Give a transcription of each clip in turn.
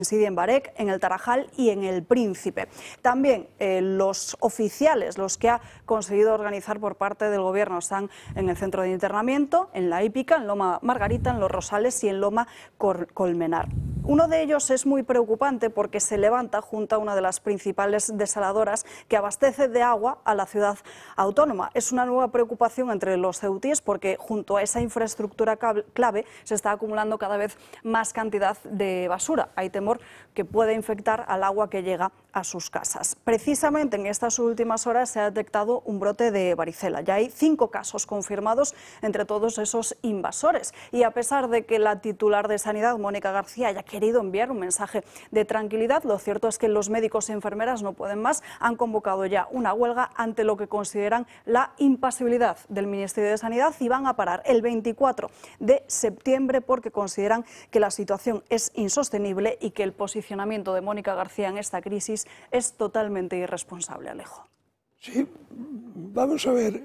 Sidi en Barec, en el Tarajal y en el Príncipe. También los oficiales, los que ha conseguido organizar por parte del Gobierno, están en el centro de internamiento, en la Hípica, en Loma Margarita, en Los Rosales y en Loma Colmenar. Uno de ellos es muy preocupante porque se levanta junto a una de las principales desaladoras que abastece de agua a la ciudad autónoma. Es una nueva preocupación entre los ceutíes porque junto a esa infraestructura clave se está acumulando cada vez más cantidad de basura. Hay temor que puede infectar al agua que llega a sus casas. Precisamente en estas últimas horas se ha detectado un brote de varicela. Ya hay 5 casos confirmados entre todos esos invasores. Y a pesar de que la titular de Sanidad, Mónica García, haya querido enviar un mensaje de tranquilidad, lo cierto es que los médicos y enfermeras no pueden más. Han convocado ya una huelga ante lo que consideran la impasibilidad del Ministerio de Sanidad y van a parar el 24 de septiembre porque consideran que la situación es insostenible y que el posicionamiento de Mónica García en esta crisis es totalmente irresponsable, Alejo. Sí, vamos a ver.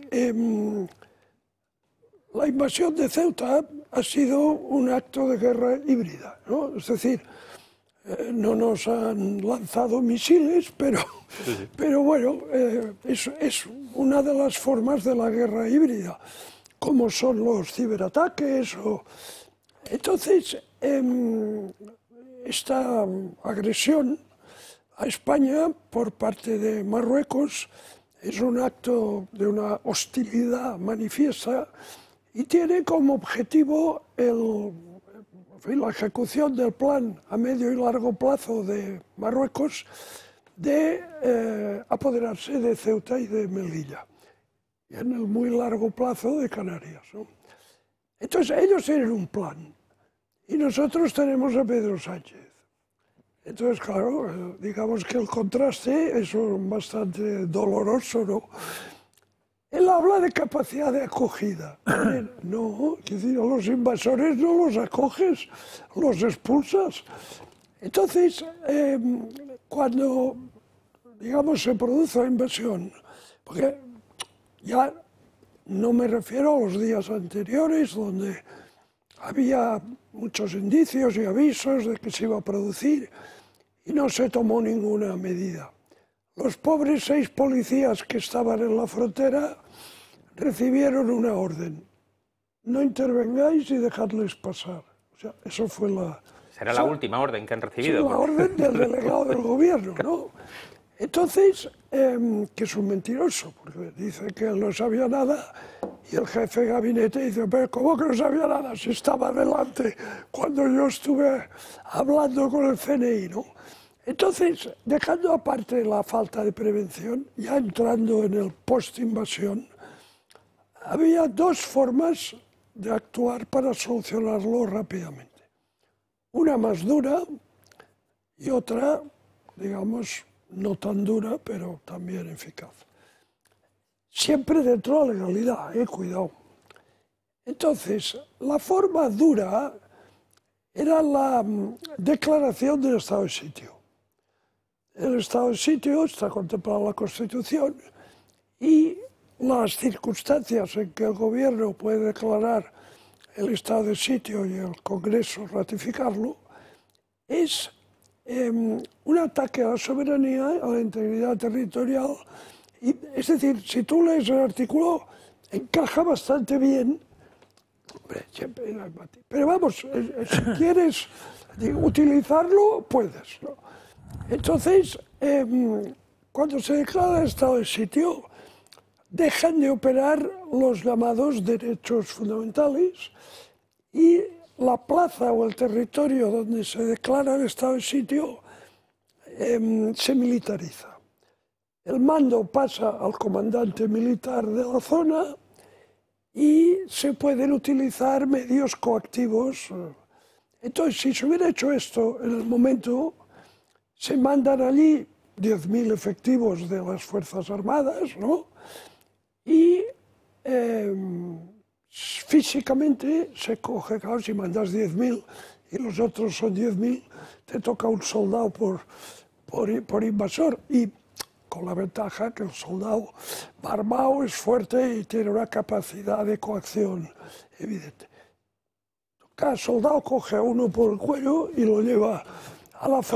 La invasión de Ceuta ha sido un acto de guerra híbrida, ¿no? Es decir, no nos han lanzado misiles, pero bueno, es una de las formas de la guerra híbrida, como son los ciberataques. Entonces, esta agresión a España por parte de Marruecos es un acto de una hostilidad manifiesta y tiene como objetivo la ejecución del plan a medio y largo plazo de Marruecos de apoderarse de Ceuta y de Melilla, y en el muy largo plazo de Canarias, ¿no? Entonces ellos tienen un plan y nosotros tenemos a Pedro Sánchez. Entonces, claro, digamos que el contraste es bastante doloroso, ¿no? Él habla de capacidad de acogida. No, es decir, a los invasores no los acoges, los expulsas. Entonces, cuando, digamos, se produce la invasión, porque ya no me refiero a los días anteriores, donde había muchos indicios y avisos de que se iba a producir y no se tomó ninguna medida. Los pobres 6 policías que estaban en la frontera recibieron una orden: no intervengáis y dejadles pasar. O sea, eso fue Será la última orden que han recibido. Sí, la orden del delegado del gobierno, ¿no? Entonces, que es un mentiroso, porque dice que él no sabía nada, y el jefe de gabinete dice: pero ¿cómo que no sabía nada? Si estaba delante cuando yo estuve hablando con el CNI, ¿no? Entonces, dejando aparte la falta de prevención, ya entrando en el post-invasión, había 2 formas de actuar para solucionarlo rápidamente. Una más dura y otra, digamos, no tan dura, pero también eficaz. Siempre dentro de la legalidad, cuidado. Entonces, la forma dura era la declaración del estado de sitio. El estado de sitio está contemplado en la Constitución y las circunstancias en que el gobierno puede declarar el estado de sitio y el Congreso ratificarlo es un ataque a la soberanía, a la integridad territorial. Y, es decir, si tú lees el artículo, encaja bastante bien. Hombre, pero vamos, si quieres utilizarlo, puedes, ¿no? Entonces, cuando se declara el estado de sitio, dejan de operar los llamados derechos fundamentales y la plaza o el territorio donde se declara el estado de sitio se militariza. El mando pasa al comandante militar de la zona y se pueden utilizar medios coactivos. Entonces, si se hubiera hecho esto en el momento, se mandan allí 10.000 efectivos de las Fuerzas Armadas, ¿no? Y físicamente se coge, claro, si mandas 10.000 y los otros son 10.000, te toca un soldado por invasor, y con la ventaja que el soldado va armado, es fuerte y tiene una capacidad de coacción evidente. Cada soldado coge a uno por el cuello y lo lleva a la